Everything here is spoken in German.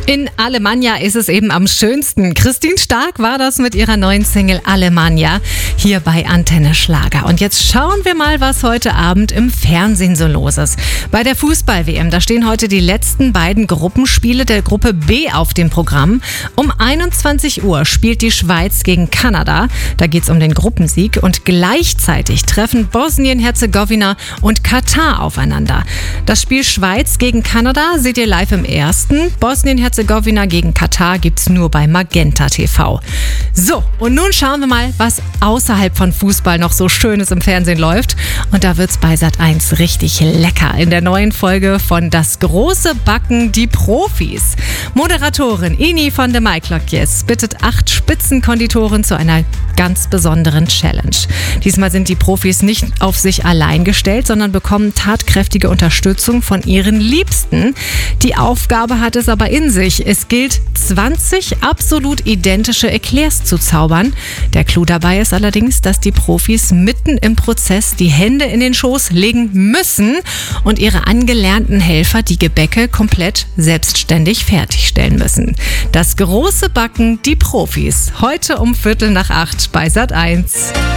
In Alemannia ist es eben am schönsten. Christine Stark war das mit ihrer neuen Single Alemannia hier bei Antenne Schlager. Und jetzt schauen wir mal, was heute Abend im Fernsehen so los ist. Bei der Fußball-WM, da stehen heute die letzten beiden Gruppenspiele der Gruppe B auf dem Programm. Um 21 Uhr spielt die Schweiz gegen Kanada. Da geht es um den Gruppensieg. Und gleichzeitig treffen Bosnien-Herzegowina und Katar aufeinander. Das Spiel Schweiz gegen Kanada seht ihr live im ersten. Bosnien-Herzegowina gegen Katar gibt's nur bei Magenta TV. So, und nun schauen wir mal, was außerhalb von Fußball noch so Schönes im Fernsehen läuft. Und da wird's bei Sat.1 richtig lecker. In der neuen Folge von Das große Backen, die Profis. Moderatorin Ini von der Maiklokjes bittet 8 Spitzenkonditoren zu einer ganz besonderen Challenge. Diesmal sind die Profis nicht auf sich allein gestellt, sondern bekommen tatkräftige Unterstützung von ihren Liebsten. Die Aufgabe hat es aber in sich. Es gilt, 20 absolut identische Eclairs zu zaubern. Der Clou dabei ist allerdings, dass die Profis mitten im Prozess die Hände in den Schoß legen müssen und ihre angelernten Helfer die Gebäcke komplett selbstständig fertigstellen müssen. Das große Backen, die Profis. Heute um 7:45 bei Sat.1.